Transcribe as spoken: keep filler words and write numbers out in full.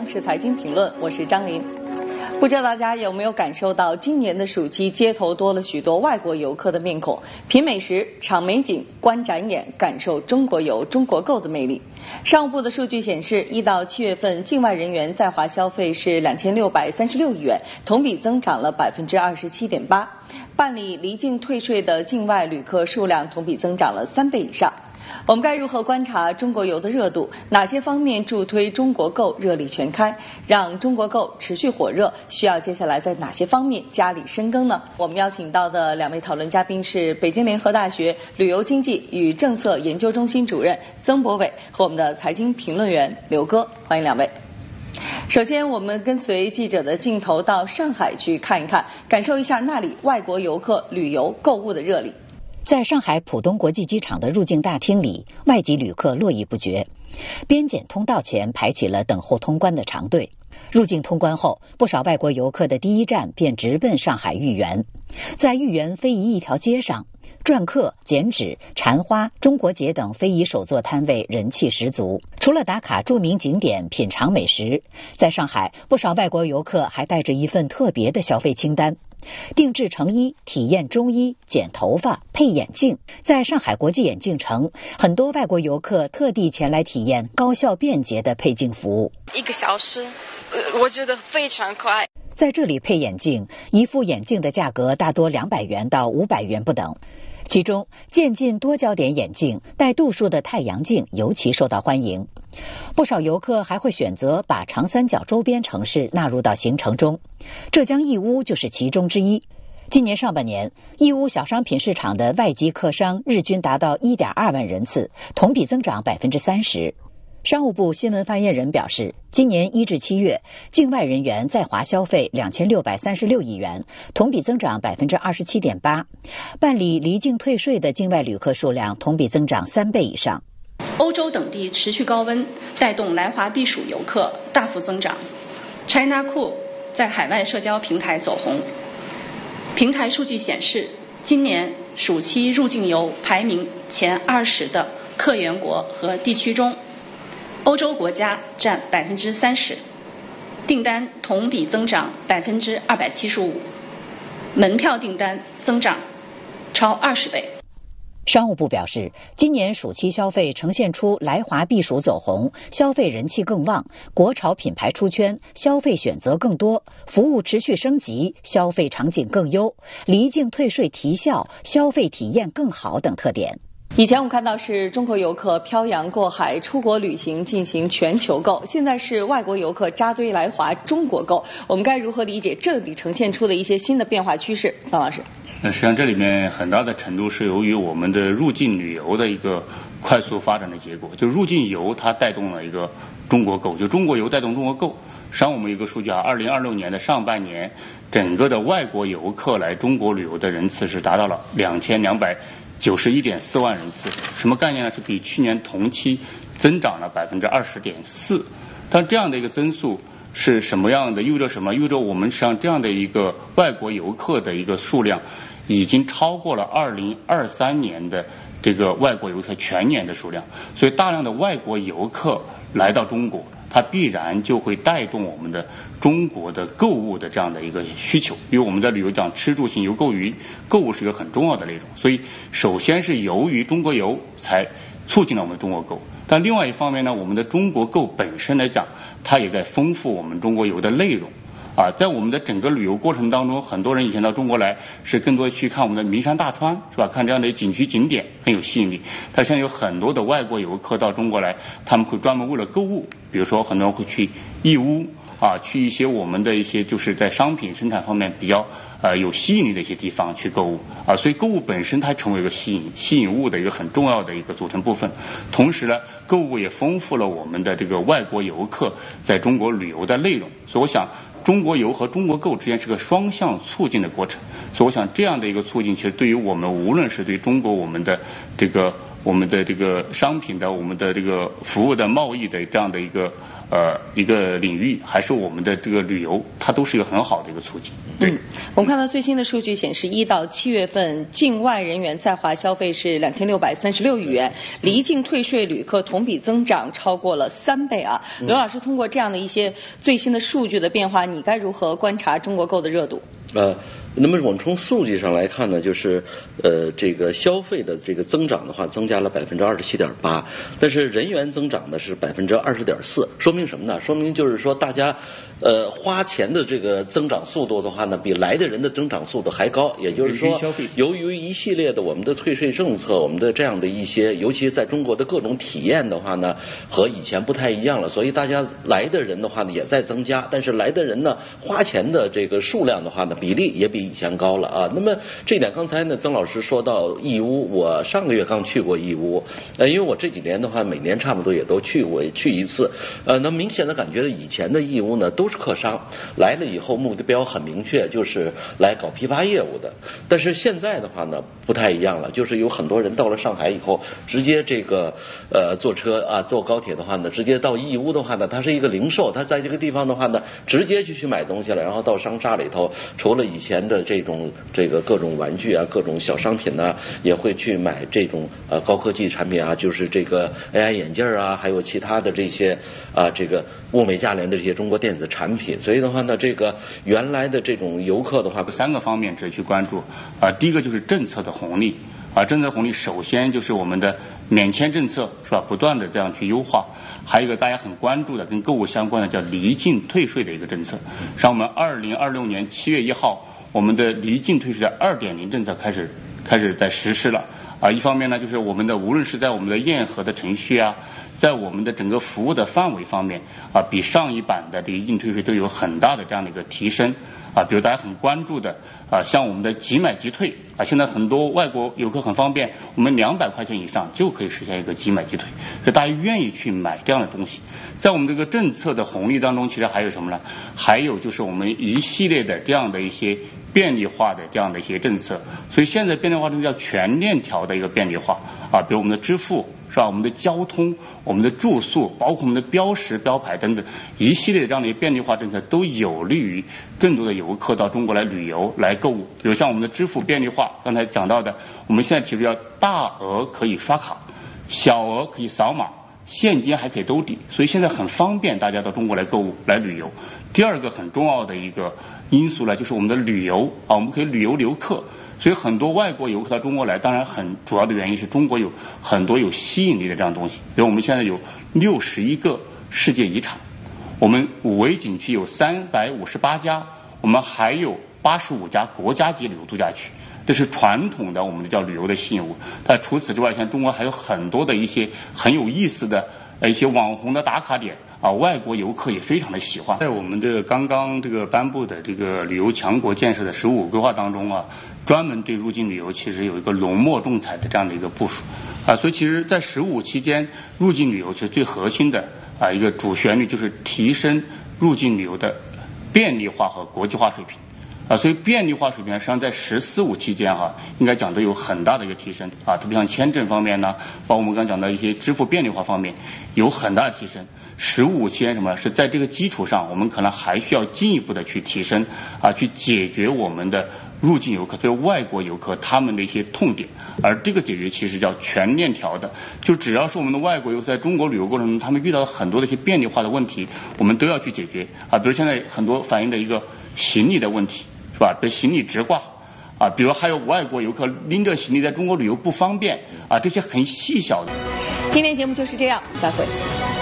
视财经评论，我是张琳。不知道大家有没有感受到，今年的暑期街头多了许多外国游客的面孔，品美食、赏美景、观展演，感受中国游、中国购的魅力。商务部的数据显示，一到七月份境外人员在华消费是两千六百三十六亿元，同比增长了百分之二十七点八。办理离境退税的境外旅客数量同比增长了三倍以上。我们该如何观察中国游的热度？哪些方面助推中国购热力全开，让中国购持续火热？需要接下来在哪些方面加力深耕呢？我们邀请到的两位讨论嘉宾是北京联合大学旅游经济与政策研究中心主任曾博伟和我们的财经评论员刘哥，欢迎两位。首先，我们跟随记者的镜头到上海去看一看，感受一下那里外国游客旅游购物的热力。 在上海浦东国际机场的入境大厅里，外籍旅客络绎不绝，边检通道前排起了等候通关的长队。入境通关后，不少外国游客的第一站便直奔上海豫园。在豫园非遗一条街上，篆刻、剪纸、禅花、中国结等非遗手作摊位人气十足。除了打卡著名景点、品尝美食，在上海，不少外国游客还带着一份特别的消费清单。定制成衣、体验中医、剪头发、配眼镜。在上海国际眼镜城，很多外国游客特地前来体验高效便捷的配镜服务。 一个小时，呃，我觉得非常快。 在这里配眼镜，一副眼镜的价格大多两百元到五百元不等。其中，渐进多焦点眼镜、带度数的太阳镜尤其受到欢迎。不少游客还会选择把长三角周边城市纳入到行程中，浙江义乌就是其中之一。今年上半年，义乌小商品市场的外籍客商日均达到 一点二万人次，同比增长 百分之三十。商务部新闻发言人表示，今年一至七月，境外人员在华消费两千六百三十六亿元，同比增长 百分之二十七点八。办理离境退税的境外旅客数量同比增长三倍以上。 欧洲等地持续高温，带动来华避暑游客大幅增长。China Cool 在海外社交平台走红。平台数据显示，今年暑期入境游排名前二十的客源国和地区中，欧洲国家占 百分之三十， 订单同比增长 百分之二百七十五， 门票订单增长超二十倍。 商务部表示，今年暑期消费呈现出来华避暑走红，消费人气更旺，国潮品牌出圈，消费选择更多，服务持续升级，消费场景更优，离境退税提效，消费体验更好等特点。 以前我们看到是中国游客漂洋过海出国旅行进行全球购，现在是外国游客扎堆来华中国购，我们该如何理解这里呈现出的一些新的变化趋势？方老师。 那实际上这里面很大的程度是由于我们的入境旅游的一个快速发展的结果，就入境游它带动了一个中国购，就中国游带动中国购。实际上我们有一个数据啊，二零二六年的上半年，整个的外国游客来中国旅游的人次是达到了两千两百九十一点四万人次，什么概念呢？是比去年同期增长了百分之二十点四。但这样的一个增速是什么样的？意味着什么？意味着我们实际上这样的一个外国游客的一个数量，已经超过了二零二三年的这个外国游客全年的数量。所以大量的外国游客来到中国，它必然就会带动我们的中国的购物的这样的一个需求，因为我们在旅游讲吃住行游购娱，购物是一个很重要的内容，所以首先是由于中国游才促进了我们的中国购。但另外一方面呢，我们的中国购本身来讲，它也在丰富我们中国游的内容。啊，在我们的整个旅游过程当中，很多人以前到中国来是更多去看我们的名山大川，是吧？看这样的景区景点很有吸引力。但现在有很多的外国游客到中国来，他们会专门为了购物，比如说很多人会去义乌啊，去一些我们的一些就是在商品生产方面比较呃有吸引力的一些地方去购物啊，所以购物本身它成为一个吸引吸引物的一个很重要的一个组成部分。同时呢，购物也丰富了我们的这个外国游客在中国旅游的内容。所以我想中国游和中国购之间是个双向促进的过程，所以我想这样的一个促进，其实对于我们无论是对中国我们的这个我们的这个商品的我们的这个服务的贸易的这样的一个呃一个领域，还是我们的这个旅游，它都是一个很好的一个促进。对， 嗯，我们看到最新的数据显示，一到七月份境外人员在华消费是两千六百三十六亿元，离境退税旅客同比增长超过了三倍啊。刘老师，通过这样的一些最新的数据的变化，你该如何观察中国购的热度？ 呃，那么我们从数据上来看呢，就是呃这个消费的这个增长的话，增加了百分之二十七点八，但是人员增长呢是百分之二十点四，说明什么呢？说明就是说大家呃花钱的这个增长速度的话呢，比来的人的增长速度还高，也就是说，由于一系列的我们的退税政策，我们的这样的一些，尤其在中国的各种体验的话呢，和以前不太一样了，所以大家来的人的话呢也在增加，但是来的人呢花钱的这个数量的话呢，比例也比以前高了啊。那么这一点刚才呢曾老师说到义乌，我上个月刚去过义乌，呃，因为我这几年的话每年差不多也都去过去一次，呃，那明显的感觉以前的义乌呢都是客商，来了以后目标很明确，就是来搞批发业务的。但是现在的话呢不太一样了，就是有很多人到了上海以后，直接这个呃坐车啊坐高铁的话呢，直接到义乌的话呢，它是一个零售，它在这个地方的话呢，直接就去买东西了，然后到商厦里头，除了以前的这种这个各种玩具啊、各种小商品呢、啊，也会去买这种呃高科技产品啊，就是这个 A I 眼镜啊，还有其他的这些啊这个物美价廉的这些中国电子产品。所以的话呢，这个原来的这种游客的话， 三个方面值得去关注啊。第一个就是政策的红利啊，政策红利首先就是我们的免签政策是吧，不断的这样去优化。还有一个大家很关注的跟购物相关的叫离境退税的一个政策，像我们二零二六年七月一号，我们的离境退税的二点零政策开始开始在实施了啊。一方面呢，就是我们的无论是在我们的验核的程序啊，在我们的整个服务的范围方面啊，比上一版的离境退税都有很大的这样的一个提升啊。比如大家很关注的啊，像我们的即买即退啊，现在很多外国游客很方便，我们两百块钱以上就可以实现一个即买即退，所以大家愿意去买这样的东西。在我们这个政策的红利当中，其实还有什么呢？还有就是我们一系列的这样的一些便利化的这样的一些政策。所以现在便利化政策叫全链条的一个便利化啊，比如我们的支付是吧，我们的交通、我们的住宿，包括我们的标识、标牌等等一系列的这样的一个便利化政策，都有利于更多的游客到中国来旅游、来购物。比如像我们的支付便利化，刚才讲到的，我们现在提出要大额可以刷卡，小额可以扫码，现金还可以兜底，所以现在很方便大家到中国来购物、来旅游。第二个很重要的一个因素呢，就是我们的旅游啊，我们可以旅游留客。所以很多外国游客到中国来，当然很主要的原因是中国有很多有吸引力的这样东西，比如我们现在有六十一个世界遗产，我们五 A 景区有三百五十八家，我们还有八十五家国家级旅游度假区，这是传统的我们的叫旅游的吸引物。但除此之外，像中国还有很多的一些很有意思的一些网红的打卡点啊，外国游客也非常的喜欢。在我们这个刚刚这个颁布的这个旅游强国建设的十五规划当中啊，专门对入境旅游其实有一个浓墨重彩的这样的一个部署啊，所以其实在十五期间，入境旅游其实最核心的啊一个主旋律就是提升入境旅游的便利化和国际化水平。啊，所以便利化水平实际上在十四五期间哈、啊，应该讲都有很大的一个提升啊，特别像签证方面呢，包括我们刚讲到一些支付便利化方面有很大的提升。十五期间什么是在这个基础上，我们可能还需要进一步的去提升啊，去解决我们的入境游客对外国游客他们的一些痛点，而这个解决其实叫全链条的，就只要是我们的外国游客在中国旅游过程中，他们遇到很多的一些便利化的问题，我们都要去解决啊，比如现在很多反映的一个行李的问题。是吧？被行李直挂啊，比如还有外国游客拎着行李在中国旅游不方便啊，这些很细小的。 今天节目就是这样，再会。